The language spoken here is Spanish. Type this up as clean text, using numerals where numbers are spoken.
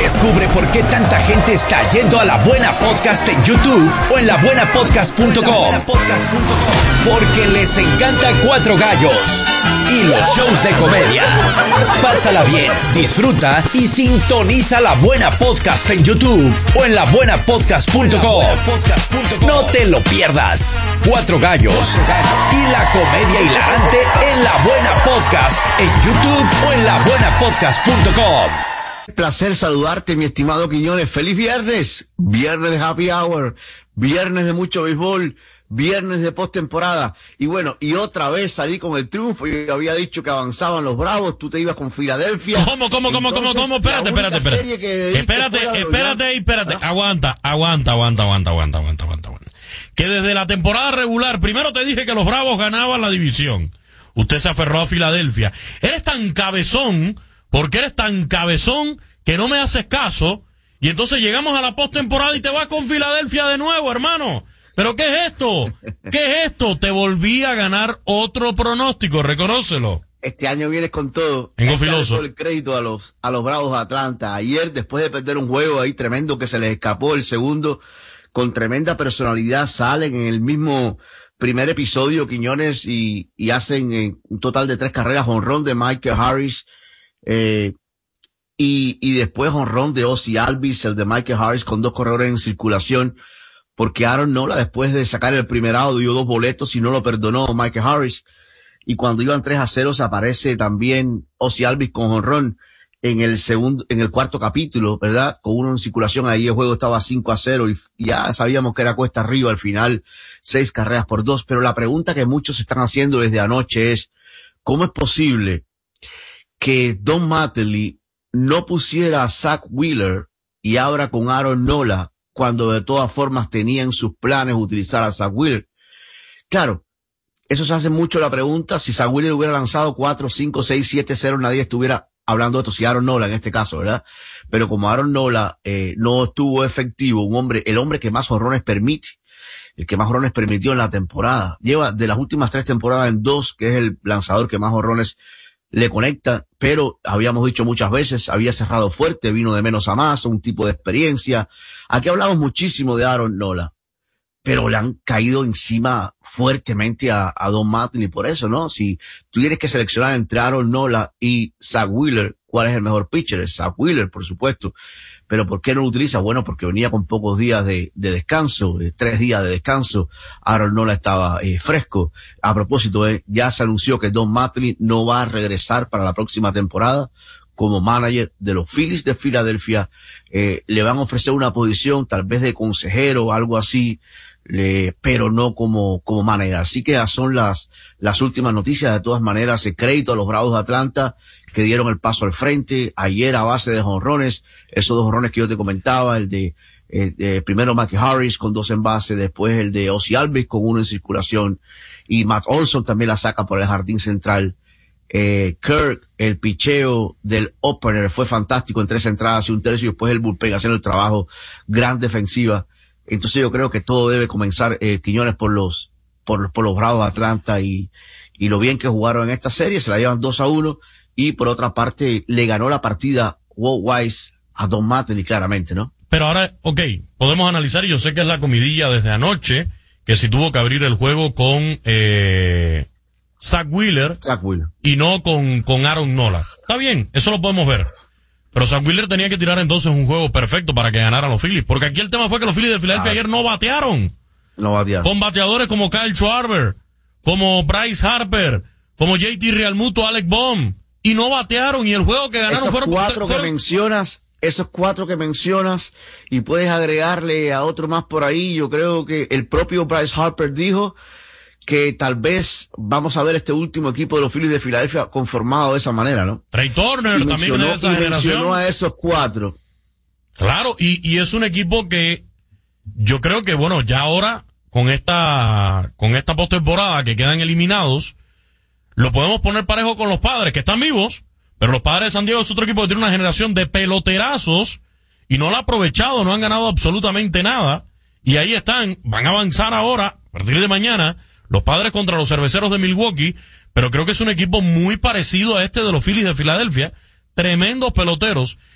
Descubre por qué tanta gente está yendo a La Buena Podcast en YouTube o en labuenapodcast.com. Porque les encanta Cuatro Gallos y los shows de comedia. Pásala bien, disfruta y sintoniza La Buena Podcast en YouTube o en labuenapodcast.com. No te lo pierdas. Cuatro Gallos y la comedia hilarante en La Buena Podcast en YouTube o en labuenapodcast.com. Placer saludarte, mi estimado Quiñones. ¡Feliz viernes! Viernes de Happy Hour, viernes de mucho béisbol, viernes de postemporada. Y bueno, y otra vez salí con el triunfo. Yo había dicho que avanzaban los Bravos, tú te ibas con Filadelfia. ¿Cómo? Espérate. Aguanta. Que desde la temporada regular, primero te dije que los Bravos ganaban la división. Usted se aferró a Filadelfia. Eres tan cabezón, que no me haces caso, y entonces llegamos a la postemporada y te vas con Filadelfia de nuevo, hermano. ¿Pero qué es esto? Te volví a ganar otro pronóstico, reconócelo. Este año vienes con todo. Tengo filoso. El crédito a los Bravos de Atlanta. Ayer, después de perder un juego ahí tremendo que se les escapó, el segundo, con tremenda personalidad, salen en el mismo primer episodio, Quiñones, y hacen un total de 3 carreras, jonrón de Michael Harris, y después jonrón de Ozzie Albies, el de Michael Harris, con 2 corredores en circulación, porque Aaron Nola, después de sacar el primer out, dio 2 boletos y no lo perdonó Michael Harris. Y cuando iban 3-0, se aparece también Ozzie Albies con jonrón en el cuarto capítulo, ¿verdad? Con uno en circulación, ahí el juego estaba 5-0 y ya sabíamos que era cuesta arriba al final, 6 carreras por 2. Pero la pregunta que muchos están haciendo desde anoche es, ¿cómo es posible que Don Mattingly no pusiera a Zach Wheeler y abra con Aaron Nola cuando de todas formas tenía en sus planes utilizar a Zach Wheeler? Claro, eso se hace mucho la pregunta, si Zach Wheeler hubiera lanzado 4, 5, 6, 7-0, nadie estuviera hablando de esto, si Aaron Nola en este caso, ¿verdad? Pero como Aaron Nola no estuvo efectivo, el hombre que más jonrones permite, el que más jonrones permitió en la temporada, lleva de las últimas 3 temporadas en 2, que es el lanzador que más jonrones le conecta, pero habíamos dicho muchas veces, había cerrado fuerte, vino de menos a más, un tipo de experiencia. Aquí hablamos muchísimo de Aaron Nola, pero le han caído encima fuertemente a Don Mattingly por eso, ¿no? Si tú tienes que seleccionar entre Aaron Nola y Zach Wheeler, ¿cuál es el mejor pitcher? Es Zach Wheeler, por supuesto. Pero ¿por qué no lo utiliza? Bueno, porque venía con pocos días de descanso, 3 días de descanso. Aaron Nola estaba fresco. A propósito, ya se anunció que Don Mattingly no va a regresar para la próxima temporada como manager de los Phillies de Filadelfia. Le van a ofrecer una posición tal vez de consejero o algo así, pero no como manager. Así que ya son las últimas noticias. De todas maneras, crédito a los Bravos de Atlanta que dieron el paso al frente ayer a base de jonrones, esos 2 jonrones que yo te comentaba, el de primero Michael Harris con 2 en base, después el de Ozzie Albies con 1 en circulación, y Matt Olson también la saca por el jardín central. Kirk, el picheo del opener fue fantástico en 3 entradas y 1 tercio, y después el bullpen haciendo el trabajo, gran defensiva. Entonces yo creo que todo debe comenzar, Quiñones, por los Bravos de Atlanta y lo bien que jugaron en esta serie. Se la llevan 2-1, y por otra parte le ganó la partida Walt Weiss a Don Mattingly claramente, ¿no? Pero ahora, podemos analizar, y yo sé que es la comidilla desde anoche, que si tuvo que abrir el juego con Zach Wheeler y no con Aaron Nola. Está bien, eso lo podemos ver. Pero Zach Wheeler tenía que tirar entonces un juego perfecto para que ganaran los Phillies. Porque aquí el tema fue que los Phillies de Filadelfia ayer no batearon. Con bateadores como Kyle Schwarber, como Bryce Harper, como JT Realmuto, Alec Bohm. Y no batearon, y el juego que ganaron fueron 4 que mencionas, esos 4 que mencionas, y puedes agregarle a otro más por ahí. Yo creo que el propio Bryce Harper dijo que tal vez vamos a ver este último equipo de los Phillies de Filadelfia conformado de esa manera, ¿no? Trey Turner también de esa generación. Mencionó a esos 4. Claro, y es un equipo que yo creo que, bueno, ya ahora, con esta postemporada que quedan eliminados, lo podemos poner parejo con los Padres, que están vivos, pero los Padres de San Diego es otro equipo que tiene una generación de peloterazos y no la ha aprovechado, no han ganado absolutamente nada, y ahí están, van a avanzar ahora, a partir de mañana, los Padres contra los Cerveceros de Milwaukee, pero creo que es un equipo muy parecido a este de los Phillies de Filadelfia, tremendos peloteros,